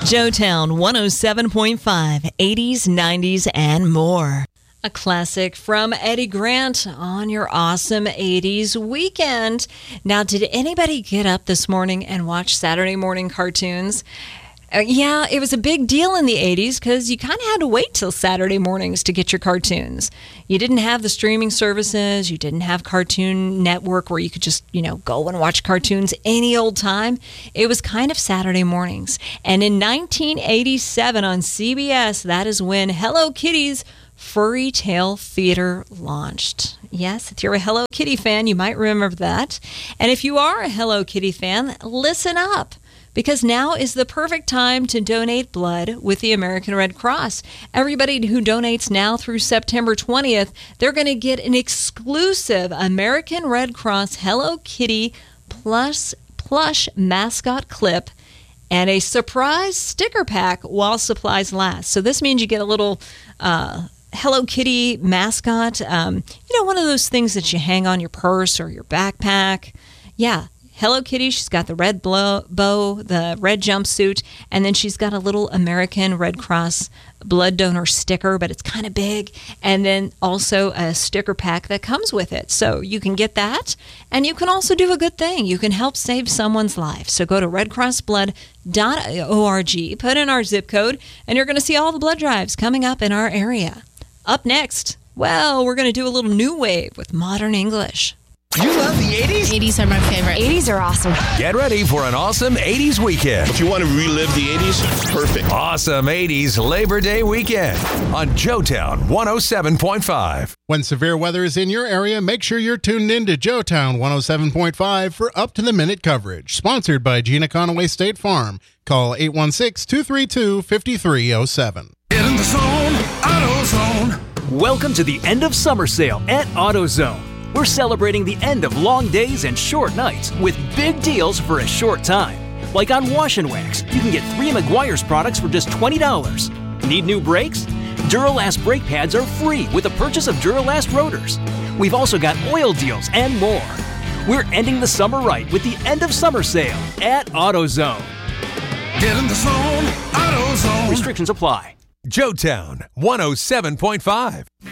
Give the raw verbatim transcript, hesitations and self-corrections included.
Joetown one oh seven point five, eighties, nineties, and more. A classic from Eddie Grant on your awesome eighties weekend. Now, did anybody get up this morning and watch Saturday morning cartoons? Uh, yeah, it was a big deal in the eighties because you kind of had to wait till Saturday mornings to get your cartoons. You didn't have the streaming services. You didn't have Cartoon Network where you could just, you know, go and watch cartoons any old time. It was kind of Saturday mornings. And in nineteen eighty-seven on C B S, that is when Hello Kitty's Furry Tale Theater launched. Yes, if you're a Hello Kitty fan, you might remember that. And if you are a Hello Kitty fan, listen up. Because now is the perfect time to donate blood with the American Red Cross. Everybody who donates now through September twentieth, they're going to get an exclusive American Red Cross Hello Kitty plus plush mascot clip and a surprise sticker pack while supplies last. So this means you get a little uh, Hello Kitty mascot, um, you know, one of those things that you hang on your purse or your backpack. Yeah. Hello Kitty, she's got the red blow, bow, the red jumpsuit, and then she's got a little American Red Cross blood donor sticker, but it's kind of big, and then also a sticker pack that comes with it. So you can get that, and you can also do a good thing. You can help save someone's life. So go to red cross blood dot org, put in our zip code, and you're going to see all the blood drives coming up in our area. Up next, well, we're going to do a little new wave with modern English. You love the eighties? eighties are my favorite. eighties are awesome. Get ready for an awesome eighties weekend. If you want to relive the eighties, perfect. Awesome eighties Labor Day weekend on Joetown one oh seven point five. When severe weather is in your area, make sure you're tuned in to Joetown one oh seven point five for up-to-the-minute coverage. Sponsored by Gina Conaway State Farm. Call eight one six, two three two, five three oh seven. Get in the zone, AutoZone. Welcome to the end of summer sale at AutoZone. We're celebrating the end of long days and short nights with big deals for a short time. Like on Wash and Wax, you can get three Meguiar's products for just twenty dollars. Need new brakes? Duralast brake pads are free with the purchase of Duralast rotors. We've also got oil deals and more. We're ending the summer right with the end of summer sale at AutoZone. Get in the zone, AutoZone. Restrictions apply. Joetown one oh seven point five.